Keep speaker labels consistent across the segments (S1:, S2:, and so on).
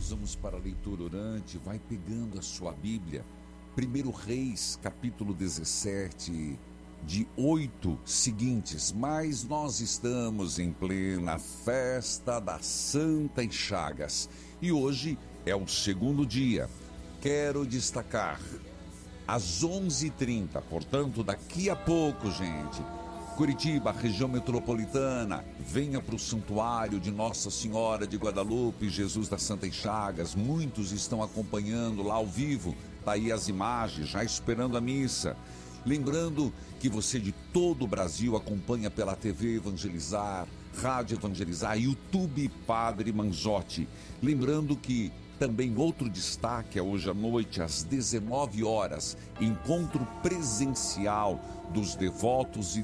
S1: nós vamos para a leitura orante. Vai pegando a sua Bíblia. 1 Reis, capítulo 17, de 8 seguintes. Mas nós estamos em plena festa da Santa Chagas. E hoje é o segundo dia. Quero destacar, às 11h30, portanto, daqui a pouco, gente, Curitiba, região metropolitana, venha para o santuário de Nossa Senhora de Guadalupe, Jesus das Santas Chagas. Muitos estão acompanhando lá ao vivo, tá aí as imagens, já esperando a missa. Lembrando que você de todo o Brasil acompanha pela TV Evangelizar, Rádio Evangelizar, YouTube Padre Manzotti. Lembrando que também outro destaque é hoje à noite, às 19 horas, encontro presencial dos devotos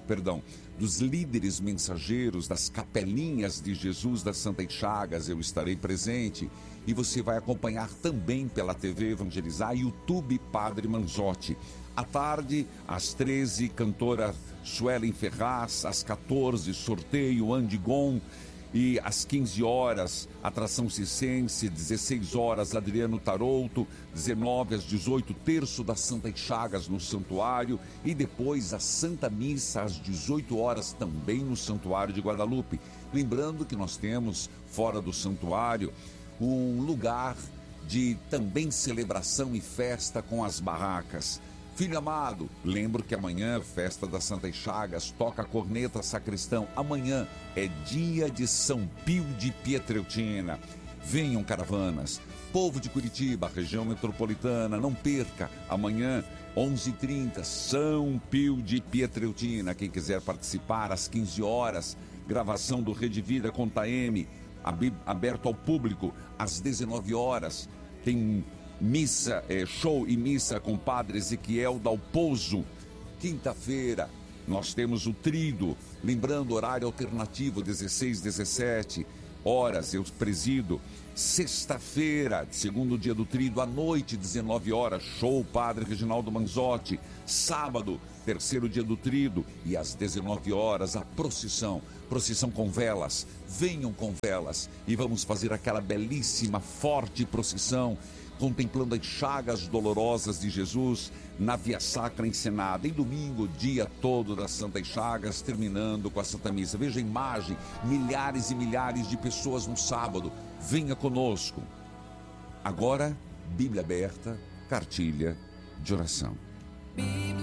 S1: dos líderes mensageiros das capelinhas de Jesus das Santas Chagas. Eu estarei presente e você vai acompanhar também pela TV Evangelizar, YouTube Padre Manzotti. À tarde, às 13, cantora Suelen Ferraz, às 14, sorteio Andigon. E às 15 horas, atração circense, 16 horas, Adriano Tarouto, 19 às 18, terço das Santas Chagas no santuário, e depois a Santa Missa às 18 horas também no santuário de Guadalupe. Lembrando que nós temos, fora do santuário, um lugar de também celebração e festa com as barracas. Filho amado, lembro que amanhã, festa das Santas Chagas, toca a corneta sacristão. Amanhã é dia de São Pio de Pietreutina. Venham caravanas. Povo de Curitiba, região metropolitana, não perca. Amanhã, 11h30, São Pio de Pietreutina. Quem quiser participar, às 15 horas, gravação do Rede Vida com Taeme, aberto ao público. Às 19 horas, tem missa, show e missa com Padre Ezequiel Dalpozo. Quinta-feira nós temos o Tríduo, lembrando horário alternativo 16, 17 horas, eu presido. Sexta-feira, segundo dia do Tríduo, à noite, 19 horas, show Padre Reginaldo Manzotti. Sábado, terceiro dia do Tríduo, e às 19 horas a procissão com velas. Venham com velas e vamos fazer aquela belíssima, forte procissão, contemplando as chagas dolorosas de Jesus na Via Sacra encenada. E domingo, dia todo das Santas Chagas, terminando com a Santa Missa. Veja a imagem, milhares e milhares de pessoas no sábado. Venha conosco. Agora, Bíblia aberta, cartilha de oração.